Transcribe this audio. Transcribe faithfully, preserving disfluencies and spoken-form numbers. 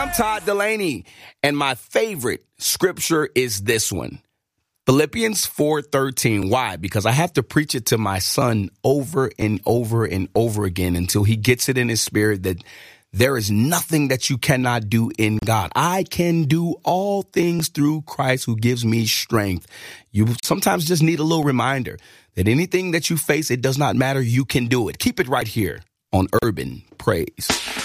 I'm Todd Delaney, and my favorite scripture is this one. Philippians four thirteen. Why? Because I have to preach it to my son over and over and over again until he gets it in his spirit that there is nothing that you cannot do in God. I can do all things through Christ who gives me strength. You sometimes just need a little reminder that anything that you face, it does not matter. You can do it. Keep it right here on Urban Praise.